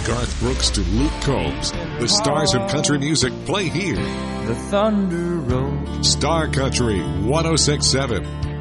Garth Brooks to Luke Combs, the stars of country music play here. The thunder rolls. Star Country 106.7.